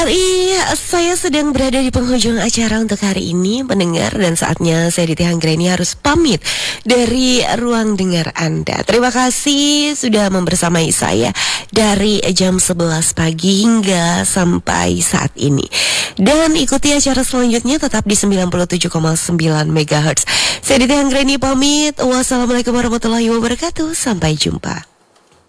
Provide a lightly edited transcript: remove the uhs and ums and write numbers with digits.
Saya sedang berada di penghujung acara untuk hari ini, pendengar, dan saatnya saya Diti Anggreni harus pamit dari ruang dengar Anda. Terima kasih sudah membersamai saya dari jam 11 pagi hingga sampai saat ini. Dan ikuti acara selanjutnya tetap di 97,9 MHz. Saya Diti Anggreni pamit. Wassalamualaikum warahmatullahi wabarakatuh. Sampai jumpa.